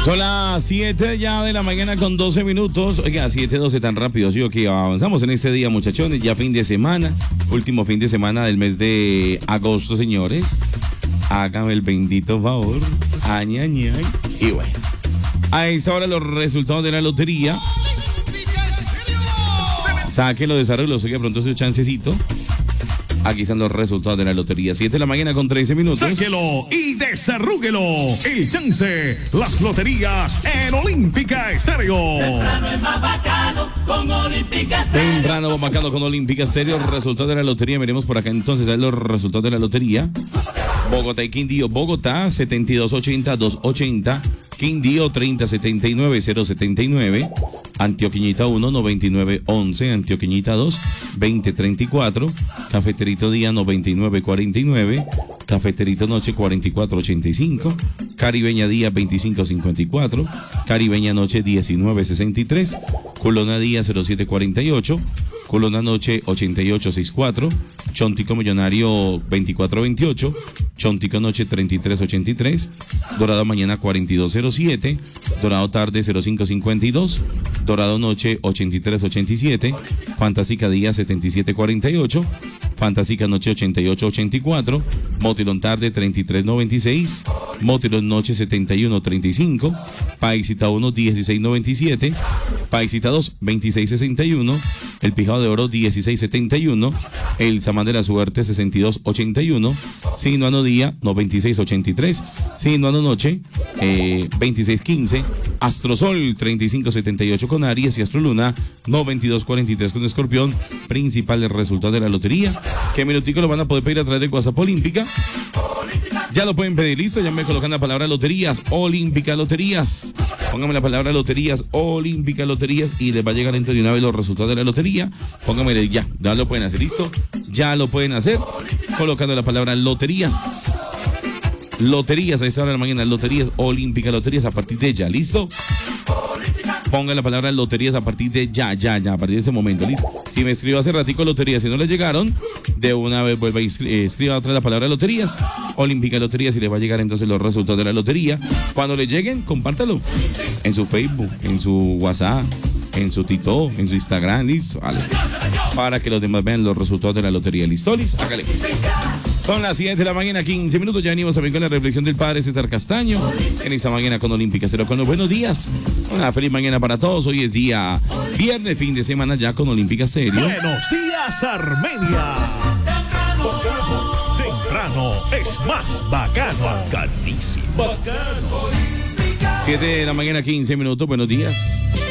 Son las 7 ya de la mañana con 12 minutos. Oiga, 7:12 tan rápido. Sí, que avanzamos en este día, muchachones. Ya fin de semana. Último fin de semana del mes de agosto, señores. Hágame el bendito favor. Ay, ay, ay. Y bueno, a esta hora los resultados de la lotería. Sáquenlo, desarrollo. Sé que pronto es su chancecito. Aquí están los resultados de la lotería. 7 de la mañana con 13 minutos. Sáquelo y desarrúguelo. El chance, las loterías en Olímpica Estéreo. Temprano es más bacano con Olímpica Estéreo. Temprano bacano con Olímpica Estéreo. Resultados de la lotería. Veremos por acá entonces los resultados de la lotería. Bogotá y Quindío. Bogotá 7280-280. Quindío 3079-079. Antioqueñita 1 9911. Antioqueñita 2 2034. Cafeterito Día 9949. Cafeterito Noche 4485. Caribeña Día 2554. Caribeña Noche 1963. Colona Día 0748. Colona Noche 8864. Chontico Millonario 2428. Chontico Noche 3383. Dorado Mañana 4207. Dorado Tarde 0552. Dorado Noche 8387. Fantástica Día 7748. Fantástica Noche 8884. Motilón Tarde 3396. Motilón Noche 7135. Paisita 1 1697. Paisita 2 2661. El Pijado de Oro 1671. El Samán de la Suerte 6281. Sinuano Día 9683. Sinuano Noche 2615. Astrosol 3578 con Aries y Astroluna 9243 con Escorpión. Principal del resultado de la lotería. Que minutico lo van a poder pedir a través de WhatsApp Olímpica. Ya lo pueden pedir, listo. Ya me colocan la palabra loterías, Olímpica Loterías. Póngame la palabra loterías, Olímpica Loterías, y les va a llegar dentro de una vez los resultados de la lotería. Póngamele ya lo pueden hacer, listo. Ya lo pueden hacer colocando la palabra loterías. Loterías, a esta hora de la mañana, loterías, Olímpica Loterías, a partir de ya, listo. Pongan la palabra loterías a partir de ya, a partir de ese momento, listo. Si me escribo hace ratico loterías, si no les llegaron, de una vez vuelva y escriba otra la palabra loterías, Olímpica Loterías, y les va a llegar entonces los resultados de la lotería. Cuando les lleguen, compártalo en su Facebook, en su WhatsApp, en su TikTok, en su Instagram, listo, vale. Para que los demás vean los resultados de la lotería, listo, listo, hágale. Son las 7 de la mañana, 15 minutos. Ya venimos a ver con la reflexión del padre César Castaño en esta mañana con Olímpica Estéreo. Con los buenos días. Una feliz mañana para todos. Hoy es día viernes, fin de semana ya con Olímpica Estéreo. Buenos días, Armenia. Temprano es más bacano. Bacanísimo. Bacano. 7 de la mañana, 15 minutos. Buenos días.